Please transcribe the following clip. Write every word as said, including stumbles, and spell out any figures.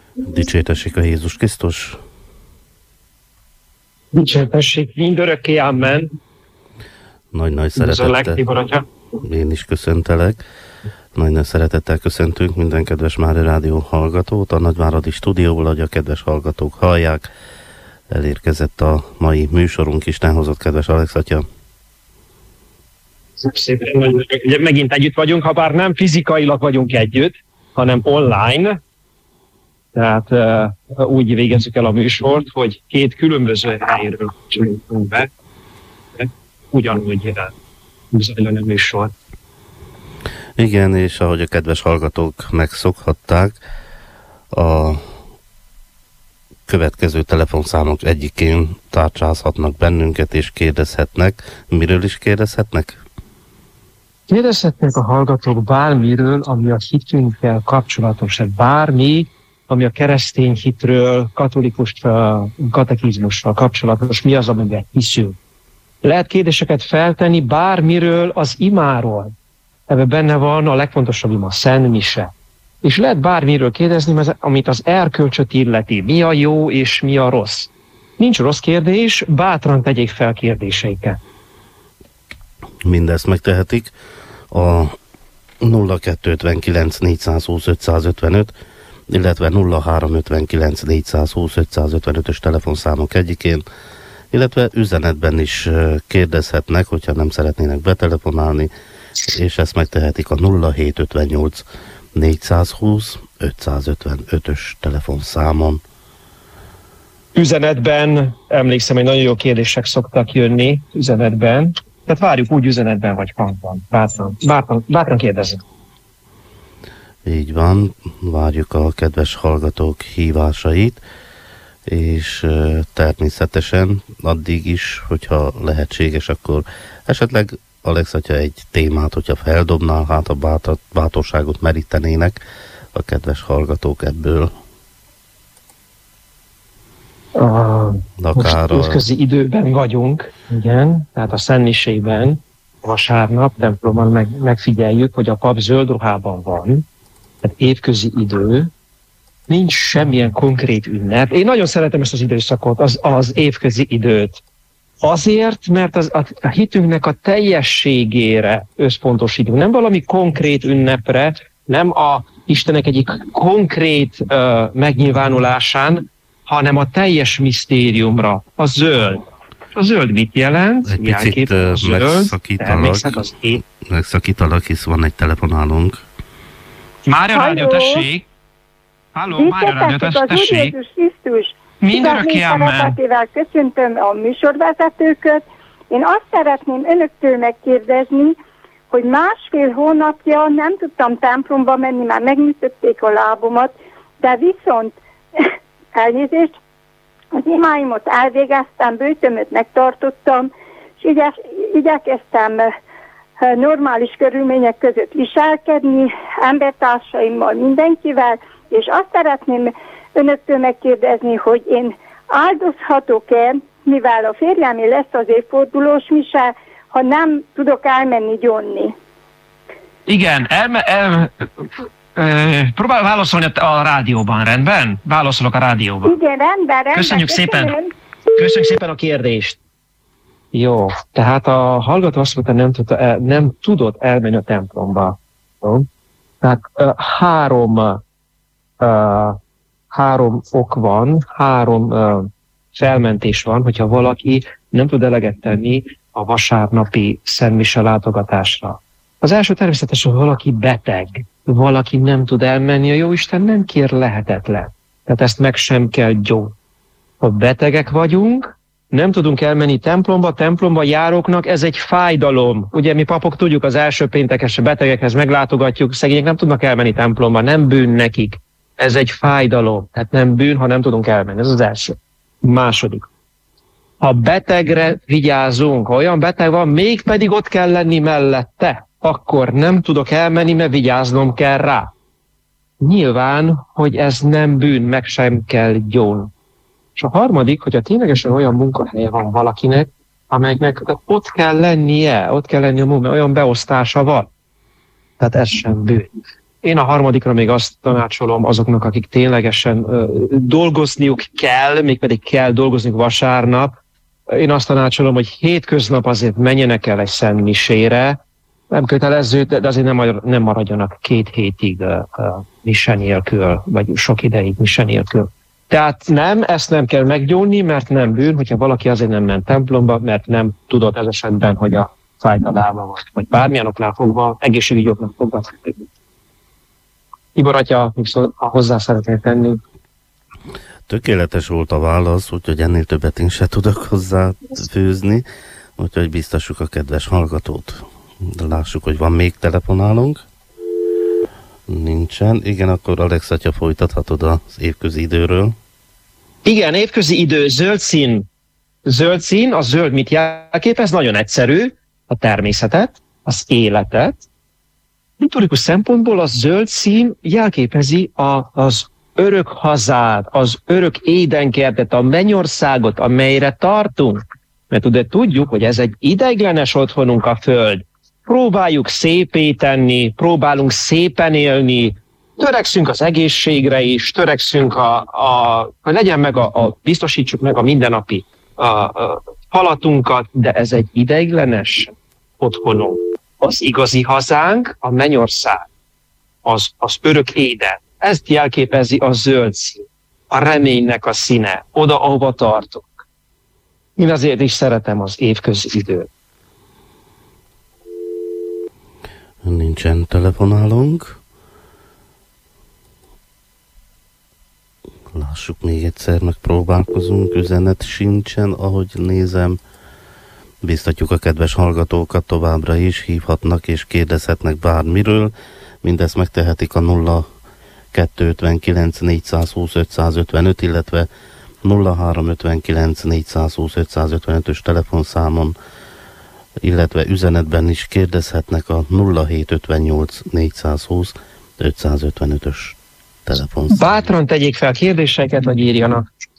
Dicsértessék a Jézus Krisztus! Dicsértessék mindörökké, amen! Nagy-nagy szeretettel. Én is köszöntelek. Nagy-nagy szeretettel köszöntünk minden kedves Mária Rádió hallgatót. A Nagyváradi stúdióból, hogy a kedves hallgatók hallják. Elérkezett a mai műsorunk, Isten hozott, kedves Alex atya. Szépen, ugye megint együtt vagyunk, ha bár nem fizikailag vagyunk együtt, hanem online. Tehát uh, úgy végezzük el a műsort, hogy két különböző helyről csülünk be, ugyanúgy zajlani a műsor. Igen, és ahogy a kedves hallgatók megszokhatták, a következő telefonszámok egyikén tárcsázhatnak bennünket és kérdezhetnek. Miről is kérdezhetnek? Kérdezhetnek a hallgatók bármiről, ami a hitünkkel kapcsolatos, bármi, ami a keresztény hitről, katolikus katekizmussal kapcsolatos, mi az, amiben hiszünk. Lehet kérdéseket feltenni bármiről, az imáról. Ebben benne van a legfontosabb ima, Szent Mise. És lehet bármiről kérdezni, amit az erkölcsöt illeti. Mi a jó és mi a rossz. Nincs rossz kérdés, bátran tegyék fel kérdéseiket. Mindezt megtehetik a nulla kettő ötvenkilenc négyszázhúsz ötszázötvenöt, illetve nulla három ötvenkilenc négyszázhúsz ötszázötvenötös telefonszámok egyikén, illetve üzenetben is kérdezhetnek, hogyha nem szeretnének betelefonálni, és ezt megtehetik a nulla hét ötvennyolc négyszázhúsz ötszázötvenötös telefonszámon. Üzenetben, emlékszem, hogy nagyon jó kérdések szoktak jönni üzenetben, tehát várjuk úgy üzenetben vagy hangban. Bátran, bátran, bátran kérdezzük. Így van, várjuk a kedves hallgatók hívásait, és természetesen addig is, hogyha lehetséges, akkor esetleg Alex atya egy témát, hogyha feldobnál, hát a bátor, bátorságot merítenének a kedves hallgatók ebből. A, Akár most évközi időben vagyunk, igen, tehát a Szentmisében, vasárnap templomban meg, megfigyeljük, hogy a pap zöld ruhában van, tehát évközi idő, nincs semmilyen konkrét ünnep. Én nagyon szeretem ezt az időszakot, az, az évközi időt. Azért, mert az, a, a hitünknek a teljességére összpontosítunk. Nem valami konkrét ünnepre, nem a Istenek egyik konkrét uh, megnyilvánulásán, hanem a teljes misztériumra, a zöld. A zöld mit jelent? Egy picit uh, megszakítalak, az én... megszakítalak, hisz van egy telefonálónk. Mária Rádió, tessék! Halló, Mária Rádió, tessék! Mindörökké, amen! Köszöntöm a műsorvezetőköt. Én azt szeretném önöktől megkérdezni, hogy másfél hónapja nem tudtam templomba menni, már megműtötték a lábomat, de viszont elnézést, az imáimot elvégeztem, bőtömöt megtartottam, és igye, igyekeztem normális körülmények között viselkedni, embertársaimmal, mindenkivel, és azt szeretném önöktől megkérdezni, hogy én áldozhatok-e, mivel a férjemé lesz az évfordulós mise, ha nem tudok elmenni gyónni. Igen, elme, el, e, próbál válaszolni a rádióban, rendben? Válaszolok a rádióban. Igen, rendben, rendben. Köszönjük szépen. Köszönjük szépen a kérdést. Jó, tehát a hallgató azt mondta, nem, tudta el, nem tudott elmenni a templomba. Jó? Tehát uh, három, uh, három ok van, három uh, felmentés van, hogyha valaki nem tud eleget tenni a vasárnapi szentmise látogatásra. Az első természetesen, hogy valaki beteg, valaki nem tud elmenni, a Jóisten nem kér lehetetlen. Tehát ezt meg sem kell gyógyítani. Ha betegek vagyunk, nem tudunk elmenni templomba, templomba járóknak, ez egy fájdalom. Ugye mi papok tudjuk, az első péntekes betegekhez meglátogatjuk, szegények nem tudnak elmenni templomba, nem bűn nekik. Ez egy fájdalom, tehát nem bűn, ha nem tudunk elmenni. Ez az első. Második. Ha betegre vigyázunk, ha olyan beteg van, mégpedig ott kell lenni mellette, akkor nem tudok elmenni, mert vigyáznom kell rá. Nyilván, hogy ez nem bűn, meg sem kell gyónni. És a harmadik, hogyha ténylegesen olyan munkahelye van valakinek, amelynek ott kell lennie, ott kell lennie a munka, olyan beosztása van. Tehát ez sem bűn. Én a harmadikra még azt tanácsolom azoknak, akik ténylegesen ö, dolgozniuk kell, mégpedig kell dolgozniuk vasárnap. Én azt tanácsolom, hogy hétköznap azért menjenek el egy szentmisére, nem kötelező, de azért nem, nem maradjanak két hétig uh, uh, mise nélkül, vagy sok ideig mise nélkül. Tehát nem, ezt nem kell meggyónni, mert nem bűn, hogyha valaki azért nem ment templomba, mert nem tudott ez esetben, hogy a fájt a lába vagy, vagy bármilyen oknál fogva, egészségügyi oknál fogva. Tibor atya, ha hozzá szeretnél tenni. Tökéletes volt a válasz, úgyhogy ennél többet én se tudok hozzá főzni, úgyhogy biztassuk a kedves hallgatót. Lássuk, hogy van még telefonálunk. Nincsen. Igen, akkor Alex atya, folytathatod az évközi időről. Igen, évközi idő, zöld szín. Zöld szín, a zöld mit jelképez? Nagyon egyszerű. A természetet, az életet. Liturgikus szempontból a zöld szín jelképezi a, az örök hazát, az örök édenkertet, a mennyországot, amelyre tartunk. Mert ugye tudjuk, hogy ez egy ideiglenes otthonunk a föld. Próbáljuk szépé tenni, próbálunk szépen élni, törekszünk az egészségre is, törekszünk a, a hogy legyen meg a, a biztosítsuk meg a mindennapi a, a halatunkat, de ez egy ideiglenes otthonunk. Az igazi hazánk, a mennyország, az, az örök éden. Ezt jelképezi a zöld szín, a reménynek a színe, oda, ahova tartunk. Én azért is szeretem az évközi időt. Nincsen telefonálunk. Lássuk még egyszer, megpróbálkozunk. Üzenet sincsen, ahogy nézem. Biztatjuk a kedves hallgatókat, továbbra is hívhatnak és kérdezhetnek bármiről. Mindezt megtehetik a nulla kettő ötvenkilenc négyszázhúsz ötszázötvenöt, illetve nulla három ötvenkilenc négyszázhúsz ötszázötvenötös telefonszámon, illetve üzenetben is kérdezhetnek a nulla hét ötvennyolc négyszázhúsz ötszázötvenötös telefonszámon. Bátran tegyék fel kérdéseket, vagy írjanak.